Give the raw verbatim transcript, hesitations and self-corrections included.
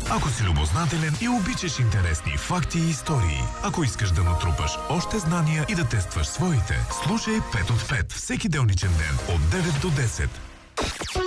Ако си любознателен и обичаш интересни факти и истории, ако искаш да натрупаш още знания и да тестваш своите, слушай пет от пет всеки делничен ден от девет до десет.